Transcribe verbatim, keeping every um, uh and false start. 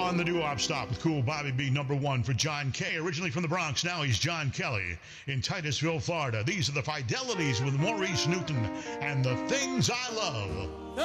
on the doo-wop stop with Cool Bobby B, number one for John Kay. Originally from the Bronx, now he's John Kelly in Titusville, Florida. These are the Fidelities with Maurice Newton and The Things I Love.